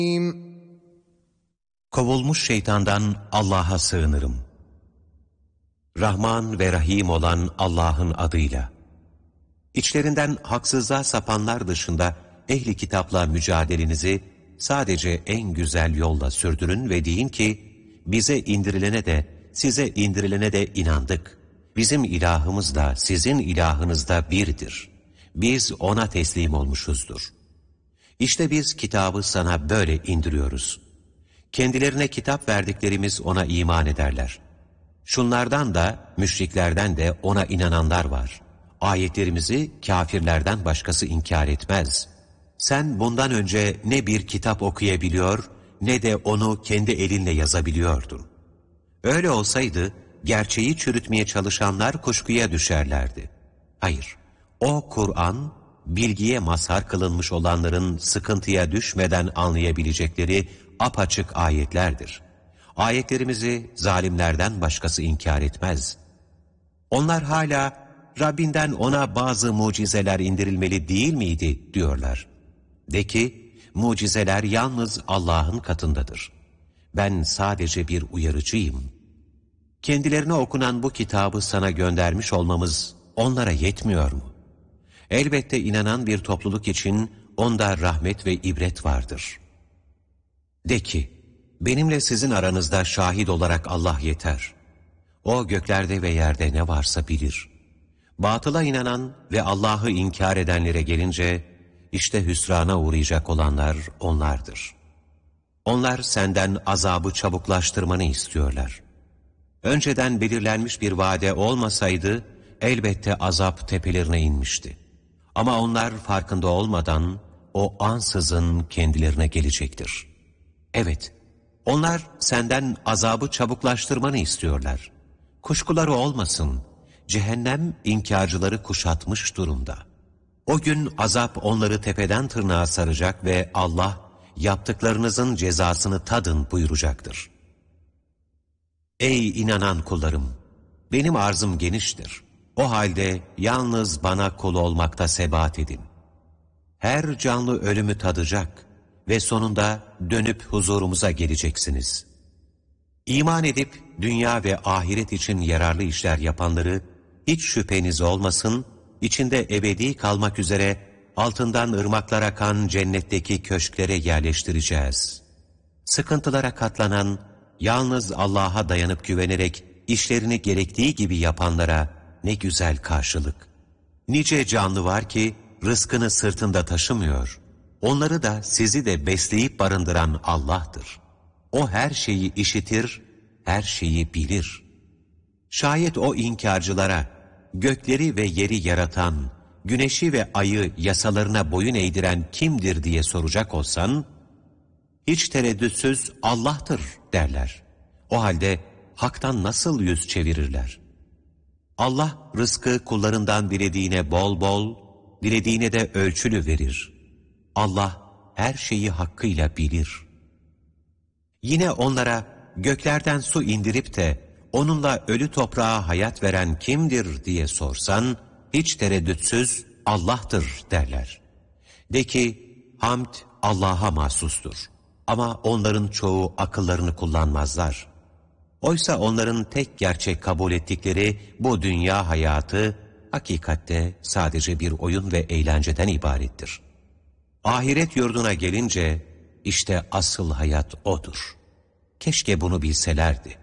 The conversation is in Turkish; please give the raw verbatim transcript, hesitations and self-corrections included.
Kovulmuş şeytandan Allah'a sığınırım. Rahman ve Rahim olan Allah'ın adıyla. İçlerinden haksızlığa sapanlar dışında ehli kitapla mücadelenizi sadece en güzel yolla sürdürün ve deyin ki, bize indirilene de, size indirilene de inandık. Bizim ilahımız da sizin ilahınız da birdir. Biz ona teslim olmuşuzdur. İşte biz kitabı sana böyle indiriyoruz. Kendilerine kitap verdiklerimiz ona iman ederler. Şunlardan da, müşriklerden de ona inananlar var. Ayetlerimizi kâfirlerden başkası inkar etmez. Sen bundan önce ne bir kitap okuyabiliyor, ne de onu kendi elinle yazabiliyordun. Öyle olsaydı, gerçeği çürütmeye çalışanlar kuşkuya düşerlerdi. Hayır, o Kur'an, bilgiye mazhar kılınmış olanların sıkıntıya düşmeden anlayabilecekleri apaçık ayetlerdir. Ayetlerimizi zalimlerden başkası inkar etmez. Onlar hala, Rabbinden ona bazı mucizeler indirilmeli değil miydi diyorlar. De ki, mucizeler yalnız Allah'ın katındadır. Ben sadece bir uyarıcıyım. Kendilerine okunan bu kitabı sana göndermiş olmamız onlara yetmiyor mu? Elbette inanan bir topluluk için onda rahmet ve ibret vardır. De ki, benimle sizin aranızda şahit olarak Allah yeter. O göklerde ve yerde ne varsa bilir. Batıla inanan ve Allah'ı inkar edenlere gelince, işte hüsrana uğrayacak olanlar onlardır. Onlar senden azabı çabuklaştırmanı istiyorlar. Önceden belirlenmiş bir vade olmasaydı, elbette azap tepelerine inmişti. Ama onlar farkında olmadan, o ansızın kendilerine gelecektir. Evet, onlar senden azabı çabuklaştırmanı istiyorlar. Kuşkuları olmasın, cehennem inkarcıları kuşatmış durumda. O gün azap onları tepeden tırnağa saracak ve Allah, yaptıklarınızın cezasını tadın buyuracaktır. Ey inanan kullarım! Benim arzım geniştir. O halde yalnız bana kul olmakta sebat edin. Her canlı ölümü tadacak ve sonunda dönüp huzurumuza geleceksiniz. İman edip dünya ve ahiret için yararlı işler yapanları hiç şüpheniz olmasın, içinde ebedi kalmak üzere altından ırmaklar akan cennetteki köşklere yerleştireceğiz. Sıkıntılara katlanan, yalnız Allah'a dayanıp güvenerek işlerini gerektiği gibi yapanlara ne güzel karşılık. Nice canlı var ki rızkını sırtında taşımıyor. Onları da sizi de besleyip barındıran Allah'tır. O her şeyi işitir, her şeyi bilir. Şayet o inkarcılara, gökleri ve yeri yaratan, güneşi ve ayı yasalarına boyun eğdiren kimdir diye soracak olsan, hiç tereddütsüz Allah'tır derler. O halde haktan nasıl yüz çevirirler? Allah rızkı kullarından dilediğine bol bol, dilediğine de ölçülü verir. Allah her şeyi hakkıyla bilir. Yine onlara göklerden su indirip de onunla ölü toprağa hayat veren kimdir diye sorsan, hiç tereddütsüz Allah'tır derler. De ki, hamd Allah'a mahsustur. Ama onların çoğu akıllarını kullanmazlar. Oysa onların tek gerçek kabul ettikleri bu dünya hayatı, hakikatte sadece bir oyun ve eğlenceden ibarettir. Ahiret yurduna gelince, işte asıl hayat odur. Keşke bunu bilselerdi.